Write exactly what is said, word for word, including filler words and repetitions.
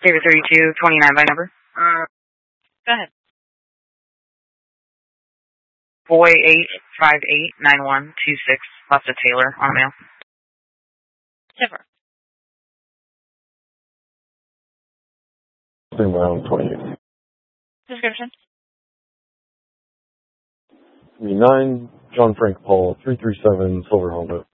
David thirty-two twenty-nine by number. Uh, go ahead. Boy eight five eight nine one two six. Left of Taylor on mail. Zipper. Same round twenty-eight. Description. three nine, John Frank Paul, three three seven, Silver Honda.